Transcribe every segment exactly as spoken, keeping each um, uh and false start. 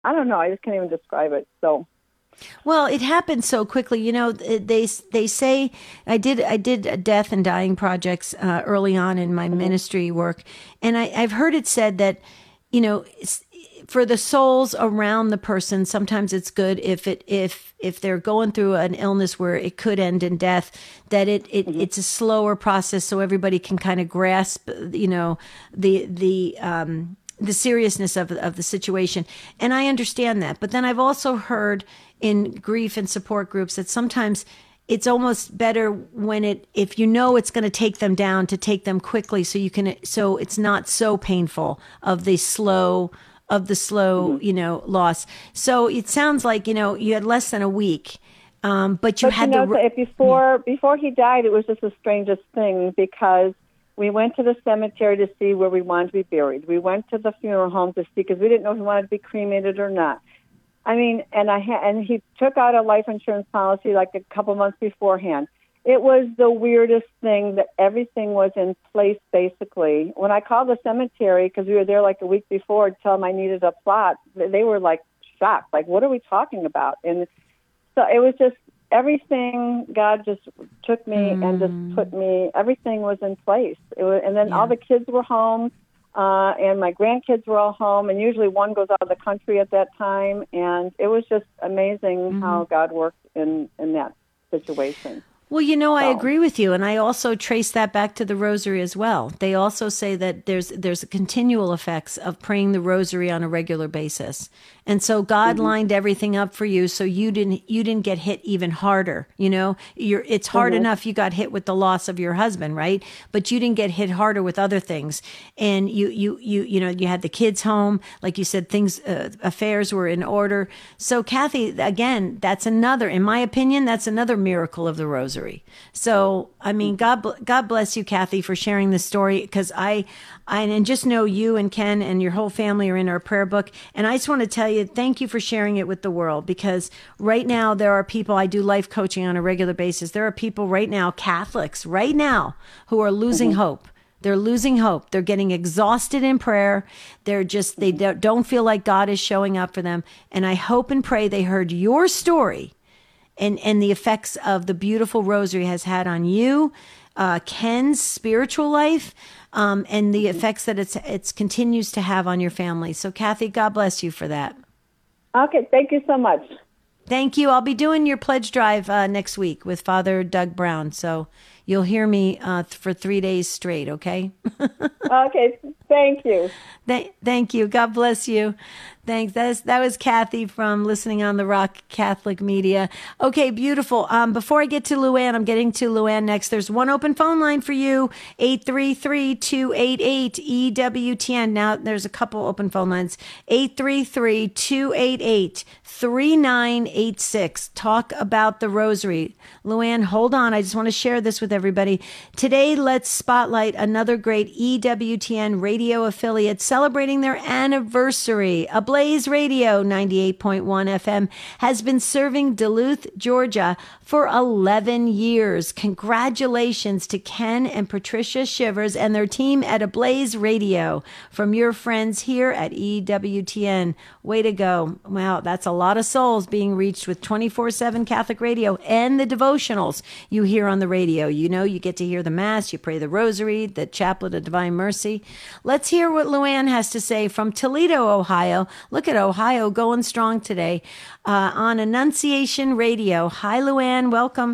I don't know. I just can't even describe it. So, Well, it happened so quickly. You know, they they say I did I did death and dying projects uh, early on in my hmm ministry work, and I, I've heard it said that, you know, it's, for the souls around the person, sometimes it's good if it if if they're going through an illness where it could end in death, that it, it hmm it's a slower process so everybody can kind of grasp, you know, the the um the seriousness of of the situation. And I understand that. But then I've also heard in grief and support groups that sometimes it's almost better when it if you know it's going to take them down, to take them quickly so you can so it's not so painful of the slow of the slow, hmm you know, loss. So it sounds like, you know, you had less than a week, um, but you But you had the know, so r- if yeah. before before he died, it was just the strangest thing because we went to the cemetery to see where we wanted to be buried. We went to the funeral home to see because we didn't know if he wanted to be cremated or not. I mean, and I ha- and he took out a life insurance policy like a couple months beforehand. It was the weirdest thing that everything was in place basically. When I called the cemetery because we were there like a week before to tell them I needed a plot, they were like shocked. Like, what are we talking about? And so it was just everything. God just took me and just put Mm, me. Everything was in place. It was, and then all yeah. the kids were home, uh, and my grandkids were all home. And usually one goes out of the country at that time. And it was just amazing Mm-hmm. how God worked in in that situation. Well, you know, I So. agree with you, and I also trace that back to the rosary as well. They also say that there's there's a continual effects of praying the rosary on a regular basis, and so God Mhm. lined everything up for you, so you didn't you didn't get hit even harder. You know, you're it's hard Mhm. enough you got hit with the loss of your husband, right? But you didn't get hit harder with other things, and you you you you know you had the kids home, like you said, things uh, affairs were in order. So, Kathy, again, that's another, in my opinion, that's another miracle of the rosary. So, I mean, Mhm. God, God bless you, Kathy, for sharing this story. Because I, I, and just know you and Ken and your whole family are in our prayer book. And I just want to tell you, thank you for sharing it with the world. Because right now there are people, I do life coaching on a regular basis. There are people right now, Catholics, right now, who are losing Mhm. hope. They're losing hope. They're getting exhausted in prayer. They're just, they Mhm. don't feel like God is showing up for them. And I hope and pray they heard your story and and the effects of the beautiful rosary has had on you, uh, Ken's spiritual life, um, and the Mhm. effects that it's it's continues to have on your family. So, Kathy, God bless you for that. Okay. Thank you so much. Thank you. I'll be doing your pledge drive uh, next week with Father Doug Brown, so you'll hear me uh, for three days straight. Okay. Okay. Thank you. Th- thank you. God bless you. Thanks. That, is, that was Kathy from Listening on the Rock Catholic Media. Okay, beautiful. Um, before I get to Luann, I'm getting to Luann next. There's one open phone line for you, eight three three, two eight eight, E W T N. Now, there's a couple open phone lines, eight three three, two eight eight, three nine eight six. Talk about the rosary. Luann, hold on. I just want to share this with everybody. Today, let's spotlight another great E W T N radio affiliate celebrating their anniversary. Ablaze Radio ninety-eight point one F M has been serving Duluth, Georgia for eleven years. Congratulations to Ken and Patricia Shivers and their team at Ablaze Radio from your friends here at E W T N. Way to go. Wow, that's a lot of souls being reached with twenty-four seven Catholic radio and the devotionals you hear on the radio. You know, you get to hear the Mass, you pray the Rosary, the Chaplet of Divine Mercy. Let's hear what Luann has to say from Toledo, Ohio. Look at Ohio going strong today uh, on Annunciation Radio. Hi, Luann. Welcome.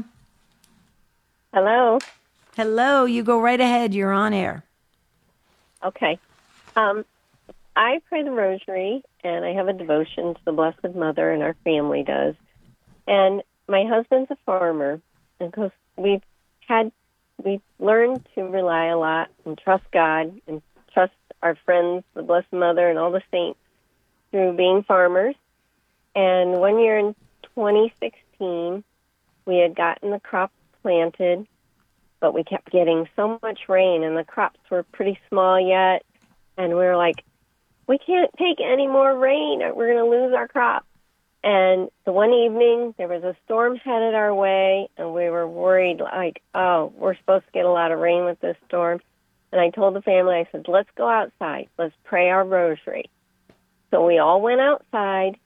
Hello. Hello. You go right ahead. You're on air. Okay. Um, I pray the rosary, and I have a devotion to the Blessed Mother, and our family does. And my husband's a farmer, and because we've had, we've learned to rely a lot and trust God and trust our friends, the Blessed Mother, and all the saints through being farmers. And one year in twenty sixteen, we had gotten the crops planted, but we kept getting so much rain, and the crops were pretty small yet. And we were like, we can't take any more rain. We're going to lose our crop. And the one evening, there was a storm headed our way, and we were worried, like, oh, we're supposed to get a lot of rain with this storm. And I told the family, I said, let's go outside. Let's pray our rosary. So we all went outside,